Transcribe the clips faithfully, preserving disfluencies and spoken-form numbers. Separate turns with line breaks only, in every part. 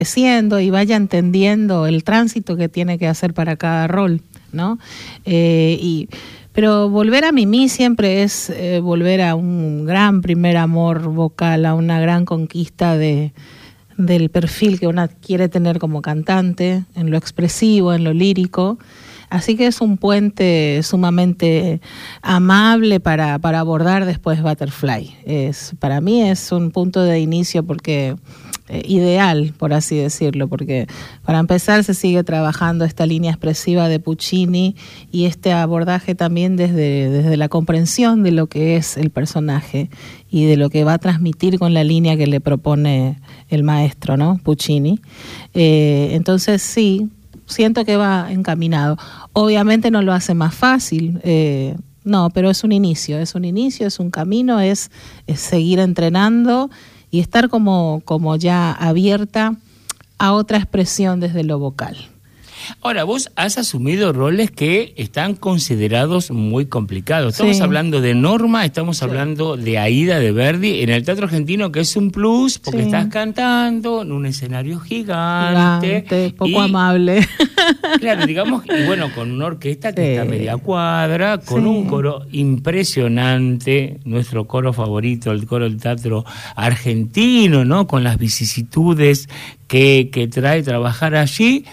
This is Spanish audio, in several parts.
creciendo y vaya entendiendo el tránsito que tiene que hacer para cada rol, ¿no? Eh, y, pero volver a Mimi siempre es eh, volver a un gran primer amor vocal, a una gran conquista de, del perfil que uno quiere tener como cantante, en lo expresivo, en lo lírico. Así que es un puente sumamente amable para, para abordar después Butterfly. Es, para mí es un punto de inicio porque eh, ideal, por así decirlo, porque para empezar se sigue trabajando esta línea expresiva de Puccini y este abordaje también desde, desde la comprensión de lo que es el personaje y de lo que va a transmitir con la línea que le propone el maestro, ¿no? Puccini. Eh, entonces sí, siento que va encaminado. Obviamente no lo hace más fácil, eh, no, pero es un inicio, es un inicio, es un camino, es, es seguir entrenando y estar como, como ya abierta a otra expresión desde lo vocal.
Ahora, vos has asumido roles que están considerados muy complicados. Estamos sí. hablando de Norma, estamos sí. hablando de Aida de Verdi en el Teatro Argentino, que es un plus porque sí. estás cantando en un escenario gigante.
Gigante, poco
y,
amable.
Claro, digamos, y bueno, con una orquesta que sí. está media cuadra, con sí. un coro impresionante, nuestro coro favorito, el coro del Teatro Argentino, ¿no? Con las vicisitudes que, que trae trabajar allí.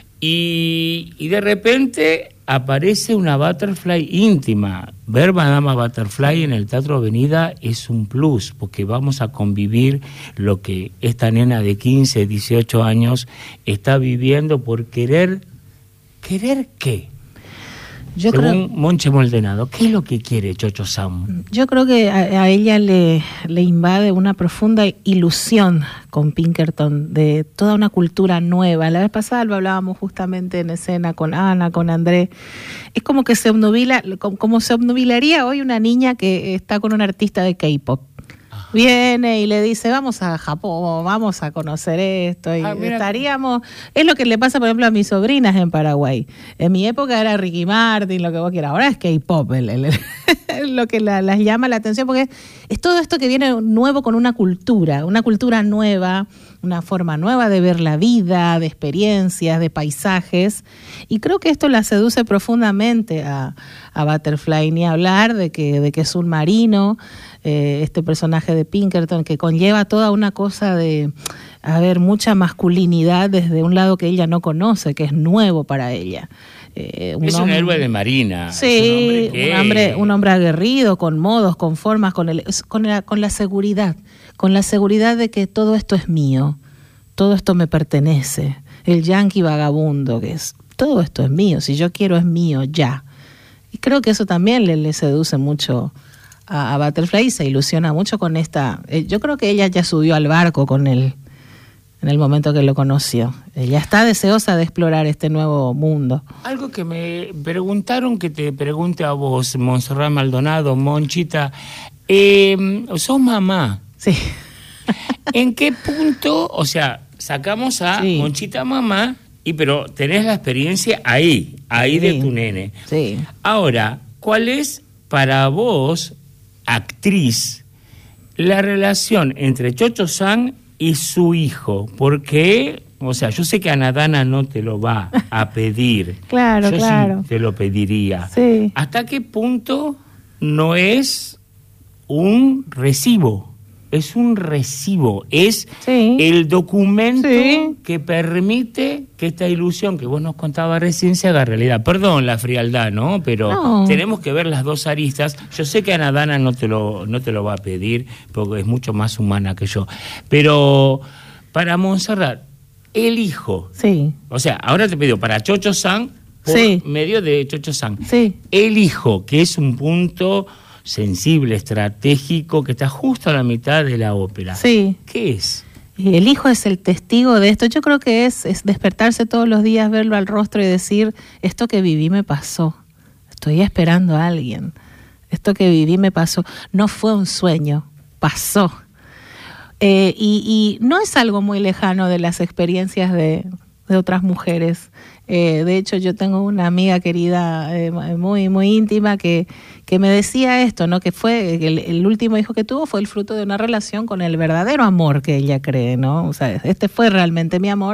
Y, y de repente aparece una Butterfly íntima. Ver Madama Butterfly en el Teatro Avenida es un plus, porque vamos a convivir lo que esta nena de quince, dieciocho años está viviendo por querer... ¿Querer qué? Yo Según creo, Monche Maldonado, ¿qué es lo que quiere Chocho Sam?
Yo creo que a, a ella le, le invade una profunda ilusión con Pinkerton de toda una cultura nueva. La vez pasada lo hablábamos justamente en escena con Ana, con André. Es como que se obnubila, como, como se obnubilaría hoy una niña que está con un artista de K-pop. Viene y le dice, vamos a Japón, vamos a conocer esto, y ah, estaríamos... Es lo que le pasa, por ejemplo, a mis sobrinas en Paraguay. En mi época era Ricky Martin, lo que vos quieras. Ahora es K-pop, el, el, el, lo que la, las llama la atención, porque es, es todo esto que viene nuevo con una cultura, una cultura nueva, una forma nueva de ver la vida, de experiencias, de paisajes, y creo que esto la seduce profundamente a, a Butterfly, ni hablar de que, de que es un marino, eh, este personaje de Pinkerton, que conlleva toda una cosa de, a ver, mucha masculinidad desde un lado que ella no conoce, que es nuevo para ella.
Eh, un es hombre, un héroe de marina.
Sí, es un, hombre que... un, hombre, un hombre aguerrido, con modos, con formas, con, el, con, la, con la seguridad, con la seguridad de que todo esto es mío, todo esto me pertenece. El yanqui vagabundo, que es, todo esto es mío, si yo quiero es mío ya. Y creo que eso también le, le seduce mucho a, a Butterfly y se ilusiona mucho con esta... Eh, yo creo que ella ya subió al barco con él en el momento que lo conoció. Ella está deseosa de explorar este nuevo mundo.
Algo que me preguntaron, que te pregunte a vos, Montserrat Maldonado, Monchita, eh, sos mamá.
Sí.
¿En qué punto, o sea, sacamos a sí. Monchita mamá, y pero tenés la experiencia ahí, ahí sí. de tu nene?
Sí.
Ahora, ¿cuál es para vos, actriz, la relación entre Chocho Sang y su hijo? Porque, o sea, yo sé que Ana Dana no te lo va a pedir.
Claro,
yo
claro.
sí te lo pediría.
Sí.
¿Hasta qué punto no es un recibo? Es un recibo, es
sí.
el documento
sí.
que permite que esta ilusión que vos nos contabas recién se haga realidad. Perdón la frialdad, ¿no? Pero no. tenemos que ver las dos aristas. Yo sé que Ana Dana no te lo, no te lo va a pedir, porque es mucho más humana que yo. Pero para Montserrat, el hijo,
sí.
o sea, ahora te pido para Chocho Sang, por
sí.
medio de Chocho Sang,
sí.
el hijo, que es un punto sensible, estratégico, que está justo a la mitad de la ópera.
Sí.
¿Qué es?
El hijo es el testigo de esto. Yo creo que es, es despertarse todos los días, verlo al rostro y decir, esto que viví me pasó. Estoy esperando a alguien. Esto que viví me pasó. No fue un sueño, pasó. Eh, y, y no es algo muy lejano de las experiencias de, de otras mujeres. Eh, de hecho, yo tengo una amiga querida, eh, muy muy íntima, que, que me decía esto, ¿no? Que fue el, el último hijo que tuvo fue el fruto de una relación con el verdadero amor que ella cree, ¿no? O sea, este fue realmente mi amor.